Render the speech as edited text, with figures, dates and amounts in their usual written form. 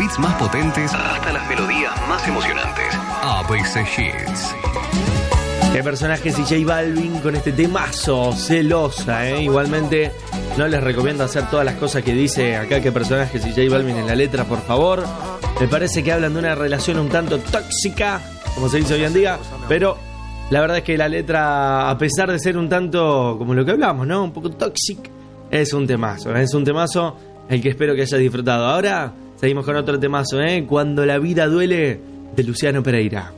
hits más potentes hasta las melodías más emocionantes. ABC Hits. Qué personaje es J Balvin con este temazo, Celosa, Igualmente no les recomiendo hacer todas las cosas que dice acá que personaje es J Balvin en la letra, por favor. Me parece que hablan de una relación un tanto tóxica, como se dice hoy en día, pero la verdad es que la letra, a pesar de ser un tanto como lo que hablamos, ¿no? Un poco tóxico, es un temazo el que espero que hayas disfrutado. Ahora seguimos con otro temazo, Cuando la vida duele, de Luciano Pereira.